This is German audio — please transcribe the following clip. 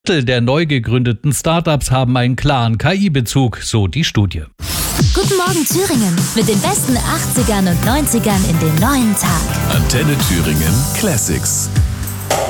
Drittel der neu gegründeten Startups haben einen klaren KI-Bezug, so die Studie. Guten Morgen Thüringen mit den besten 80ern und 90ern in den neuen Tag. Antenne Thüringen Classics.